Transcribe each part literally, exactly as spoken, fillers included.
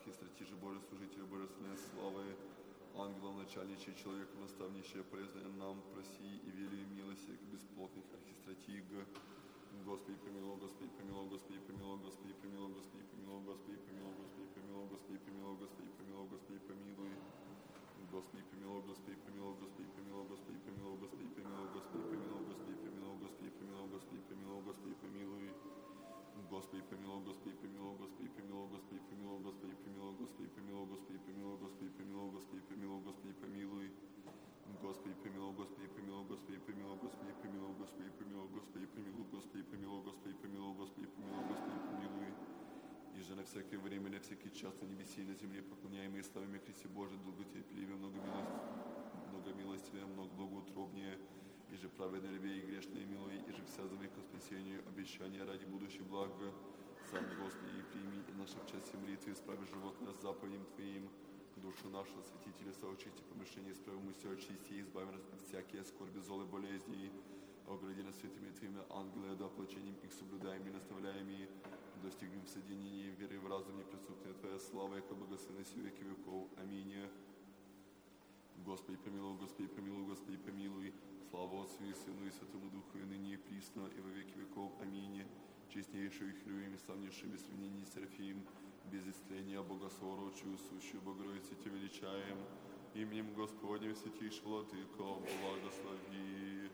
архистратиже Божий, служителя Божественной славы, ангелов, начальничий, человеком, наставничий, полезное нам, проси и вели милости к бесплотных архистратиг. Господи, помилуй, Господи, помилуй, Господи, помилуй, Господи, помилуй, Господи, помилуй, Господи, помилуй, Господи, помилуй, Господи, помилуй, Господи, помилуй, Господи, помилуй. Господи, помилуй, Господи, помилуй, Господи, помилуй, Господи, помилуй, Господи, помилуй, Господи, помилуй, Господи, помилуй, Господи, помилуй, Господи, помилуй, Господи, помилуй. Господи, помилуй, Господи, помилуй, Господи, помилуй, Господи, помилуй, Господи, помилуй, Господи, помилуй, Господи, помилуй, Господи, помилуй, Господи, помилуй, Господи, помилуй. Господи, помилуй, Господи, помилуй, Господи, помилуй, Господи, помилуй, Господи, помилуй, Господи, помилуй, Господи, помилуй, Господи, помилуй, Господи, помилуй, Господи, помилуй. И же на всякое время, на всякий час, на небесе и на земле, поклоняемые славами Христе Божий, долготерпеливее, много милости, много милостивее, много благоутробнее, и же праведно любви и грешные милуй, и же вся за век к спасению, обещания ради будущего блага. Сам, Господи, и прими и наши в части молитвы, исправи живот нас заповедям Твоим, душу нашу, святителя, соочисти помышления, исправи мысли, очисти, и избави нас от всякие скорби, злой болезни, огради нас святыми Твоими ангелы, да оплачением их соблюдаем и наставляем, и достигнем в соединении веры в разум неприступная Твоя слава, яко благословенна си веки веков. Аминь. Господи, помилуй, Господи, помилуй, Господи, помилуй. Слава Отцу и Сыну и Святому Духу, и ныне и присно, и во веки веков. Аминь. Честнейшую и хлюем, славнейшую, без сравнения Серафим, без истления, Богослорочую, сущую Богородицу Тебя величаем. Именем Господним святейшего Владыко, благослови.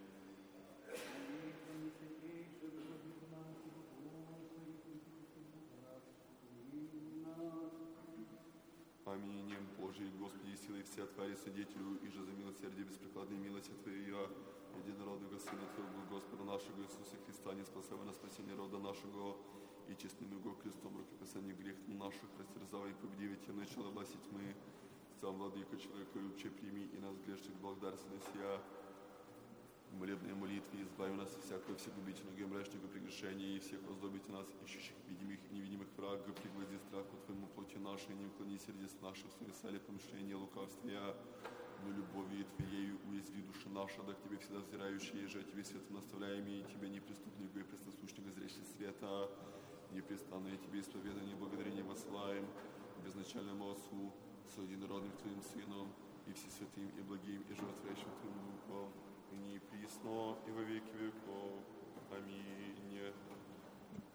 Аминь. Божий, Господи, силой все твари свидетелю, и же за милосердие беспрекладной милости Твоя, единородного Сына Твоего, Господа нашего Иисуса Христа, не спасая на спасение рода нашего, и честным Его крестом рукописанием грех наших, растерзавай и победивай Тебя, начало власти тьмы, сам Владыка человека любче прими, и нас грешных благодарственных сия, молебные молитвы, избави нас от всякого всегубительного и мрачного прегрешения, и всех воздобите нас, ищущих видимых и невидимых врагов, пригвозди страху Твоему плоти нашей, не уклони сердец наших, в совершали помышления лукавствия, но любовью Твоею уязви души наша, да к Тебе всегда взирающие, же Тебе светом наставляем, и Тебе неприступника и престослушника зрящий света, непрестанное Тебе исповедание и благодарение вослаем, безначальному Отцу, с единородным Твоим Сыном, и всесвятым, и благим, и животворящим Твоим Духом, ныне и присно, и во веки веков. Аминь.